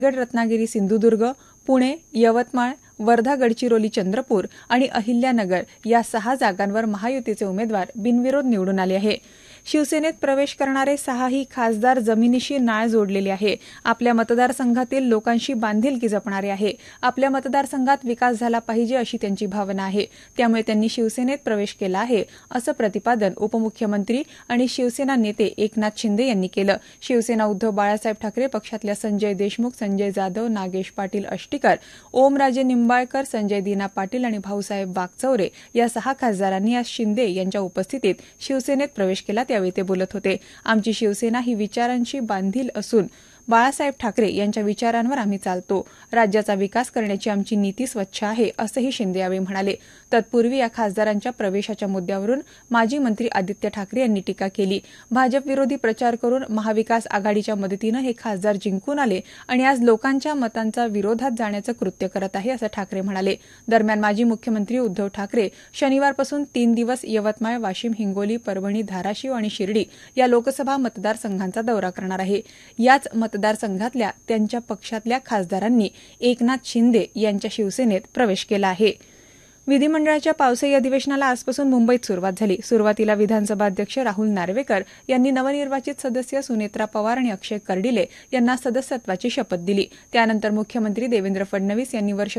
रत्नागिरी सिंधुदुर्ग, पुणे, यवतमाळ, वर्धा, गडचिरोली, चंद्रपूर आणि अहिल्यानगर या 6 जागांवर महायुतीचे उमेदवार बिनविरोध निवडून आले आहे. शिवसेनेत प्रवेश करणारे 6ही खासदार जमिनीशी नाळ जोडलेले आहे. आपल्या मतदारसंघातील लोकांशी बांधिलकी जपणारे आहे. आपल्या मतदारसंघात विकास झाला पाहिजे अशी त्यांची भावना आहे. त्यामुळे त्यांनी शिवसेनेत प्रवेश केला आहे, असं प्रतिपादन उपमुख्यमंत्री आणि शिवसेना नेते एकनाथ शिंदे यांनी केलं. शिवसेना उद्धव बाळासाहेब ठाकरे पक्षातल्या संजय देशमुख, संजय जाधव, नागेश पाटील अष्टीकर, ओमराजे निंबाळकर, संजय दीना पाटील आणि भाऊसाहेब वाकचौरे या 6 खासदारांनी आज शिंदे यांच्या उपस्थितीत शिवसेनेत प्रवेश केला. त्यावेळी ते बोलत होते. आमची शिवसेना ही विचारांशी बांधील असून बाळासाहेब ठाकरे यांच्या विचारांवर आम्ही चालतो. राज्याचा विकास करण्याची आमची नीती स्वच्छ आहे, असंही शिंदे यावेळी म्हणाले. तत्पूर्वी या खासदारांच्या प्रवेशाच्या मुद्द्यावरून माजी मंत्री आदित्य ठाकरे यांनी टीका केली. भाजप विरोधी प्रचार करून महाविकास आघाडीच्या मदतीनं हे खासदार जिंकून आले आणि आज लोकांच्या मतांचा विरोधात जाण्याचं कृत्य करत आहे, असं ठाकरे म्हणाले. दरम्यान माजी मुख्यमंत्री उद्धव ठाकरे शनिवारपासून 3 दिवस यवतमाळ, वाशिम, हिंगोली, परभणी, धाराशिव आणि शिर्डी या लोकसभा मतदारसंघांचा दौरा करणार आहे. याच मतदारसंघातल्या त्यांच्या पक्षातल्या खासदारांनी एकनाथ शिंदे यांच्या शिवसेनेत प्रवेश केला आहे. विधिमंडळाच्या पावसाळी अधिवेशनाला आजपासून मुंबईत सुरुवात झाली. सुरुवातीला विधानसभा अध्यक्ष राहुल नार्वेकर यांनी नवनिर्वाचित सदस्य सुनेत्रा पवार आणि अक्षय कर्डिले यांना सदस्यत्वाची शपथ दिली. त्यानंतर मुख्यमंत्री देवेंद्र फडणवीस यांनी वर्ष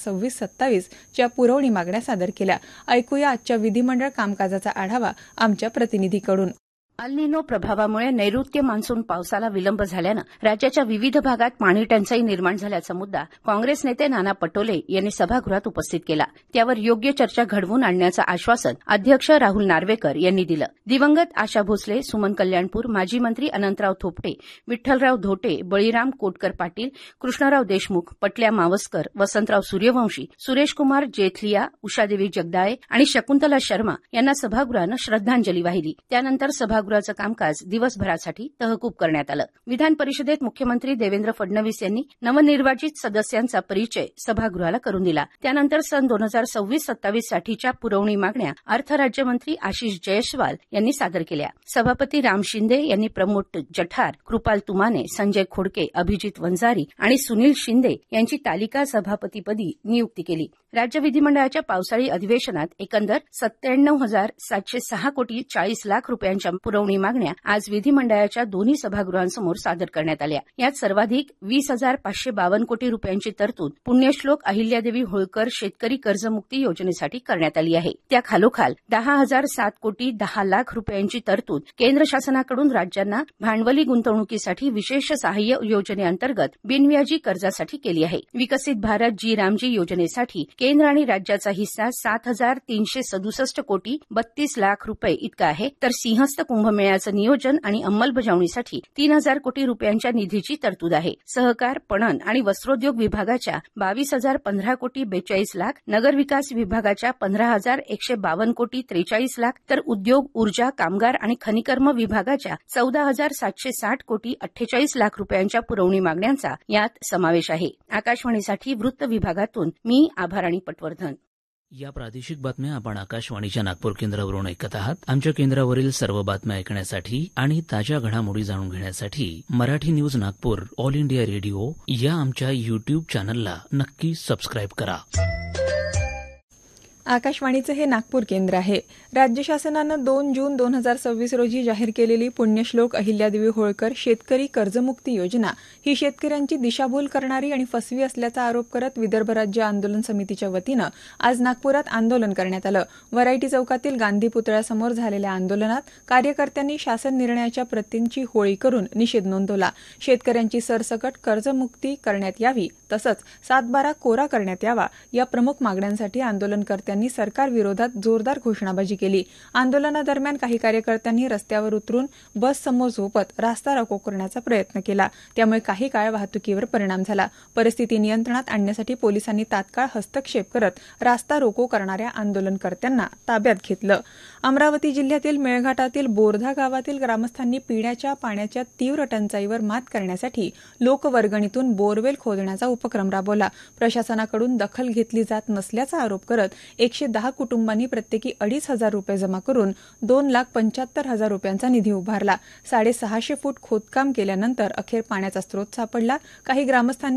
2026-27 च्या पुरवणी मागण्या सादर केल्या. ऐकूया आजच्या विधिमंडळ कामकाजाचा आढावा आमच्या प्रतिनिधीकडून. अल निनो प्रभावामुळे नैऋत्य मान्सून पावसाला विलंब झाल्यानं राज्याच्या विविध भागात पाणी टंचाई निर्माण झाल्याचा मुद्दा काँग्रेस नेते नाना पटोले यांनी सभागृहात उपस्थित केला. त्यावर योग्य चर्चा घडवून आणण्याचं आश्वासन अध्यक्ष राहुल नार्वेकर यांनी दिलं. दिवंगत आशा भोसले, सुमन कल्याणपूर, माजी मंत्री अनंतराव थोपटे, विठ्ठलराव धोटे, बळीराम कोटकर पाटील, कृष्णराव देशमुख, पटल्या मावसकर, वसंतराव सूर्यवंशी, सुरेश कुमार जेथलिया, उषादेवी जगदाळे आणि शकुंतला शर्मा यांना सभागृहानं श्रद्धांजली वाहिली. त्यानंतर सभागृहाचं कामकाज दिवसभरासाठी तहकूब करण्यात आलं. विधान परिषदेत मुख्यमंत्री देवेंद्र फडणवीस यांनी नवनिर्वाचित सदस्यांचा परिचय सभागृहाला करून दिला. त्यानंतर सन 2026-27 साठीच्या पुरवणी मागण्या अर्थ राज्यमंत्री आशिष जयस्वाल यांनी सादर केल्या. सभापती राम शिंदे यांनी प्रमोद जठार, कृपाल तुमाने, संजय खोडके, अभिजित वंजारी आणि सुनील शिंदे यांची तालिका सभापतीपदी नियुक्ती केली. राज्य विधिमंडळाच्या पावसाळी अधिवेशनात एकंदर 97,706 कोटी 40 लाख रुपयांच्या पुरवणी मागण्या आज विधिमंडळाच्या दोन्ही सभागृहांसमोर सादर करण्यात आल्या. यात सर्वाधिक 20,552 कोटी रुपयांची तरतूद पुण्यश्लोक अहिल्यादेवी होळकर शेतकरी कर्जमुक्ती योजनेसाठी करण्यात आली आहे. त्या खालोखाल 10,007 कोटी 10 लाख रुपयांची तरतूद केंद्र शासनाकडून राज्यांना भांडवली गुंतवणुकीसाठी विशेष सहाय्य योजनेअंतर्गत बिनव्याजी कर्जासाठी केली आहे. विकसित भारत जी रामजी योजनेसाठी केंद्र आणि राज्याचा हिस्सा 7,367 कोटी 32 लाख रुपये इतका आहे. तर सिंहस्थ कुंभमेळ्याचं नियोजन आणि अंमलबजावणीसाठी 3,000 कोटी रुपयांच्या निधीची तरतूद आहे. सहकार, पणन आणि वस्त्रोद्योग विभागाच्या 22,015 कोटी 42 लाख, नगरविकास विभागाच्या 15,152 कोटी 43 लाख, तर उद्योग, ऊर्जा, कामगार आणि खनिकर्म विभागाच्या 14,760 कोटी 48 लाख रुपयांच्या पुरवणी मागण्यांचा यात समावेश आहे. आकाशवाणीसाठी वृत्त विभागातून मी आभाराणी पटवर्धन. या प्रादेशिक बातम्या आपण आकाशवाणीच्या नागपूर केंद्रावरून ऐकत आहात. आमच्या केंद्रावरील सर्व बातम्या ऐकण्यासाठी आणि ताज्या घडामोडी जाणून घेण्यासाठी Marathi news Nagpur all India radio या आमच्या युट्यूब चॅनलला नक्की सबस्क्राईब करा. आकाशवाणीचं हे नागपूर केंद्र आहे. राज्य शासनानं 2 जून 2026 रोजी जाहीर केलेली पुण्यश्लोक अहिल्यादेवी होळकर शेतकरी कर्जमुक्ती योजना ही शेतकऱ्यांची दिशाभूल करणारी आणि फसवी असल्याचा आरोप करत विदर्भ राज्य आंदोलन समितीच्या वतीनं आज नागपुरात आंदोलन करण्यात आलं. वरायटी चौकातील गांधी पुतळ्यासमोर झालेल्या आंदोलनात कार्यकर्त्यांनी शासन निर्णयाच्या प्रतींची होळी करून निषेध नोंदवला. शेतकऱ्यांची सरसकट कर्जमुक्ती करण्यात यावी तसंच 7/12 कोरा करण्यात यावा या प्रमुख मागण्यांसाठी आंदोलनकर्त्यांनी सरकार विरोधात जोरदार घोषणाबाजी केली. आंदोलनादरम्यान काही कार्यकर्त्यांनी रस्त्यावर उतरून बस समोर झोपत रास्ता रोको करण्याचा प्रयत्न केला. त्यामुळे काही काळ वाहतुकीवर परिणाम झाला. परिस्थिती नियंत्रणात आणण्यासाठी पोलिसांनी तात्काळ हस्तक्षेप करत रास्ता रोको करणाऱ्या आंदोलनकर्त्यांना ताब्यात घेतलं. अमरावती जिल्ह्यातील मेळघाटातील बोरधा गावातील ग्रामस्थांनी पिण्याच्या पाण्याच्या तीव्र टंचाईवर मात करण्यासाठी लोकवर्गणीतून बोरवेल खोदण्याचा उपक्रम राबवला. प्रशासनाकडून दखल घेतली जात नसल्याचा आरोप करत 110 कुटुंबांनी प्रत्येकी 2,500 रुपये जमा करून 2,75,000 रुपयांचा निधी उभारला. 650 फूट खोदकाम केल्यानंतर अखेर पाण्याचा स्रोत सापडला. काही ग्रामस्थांनी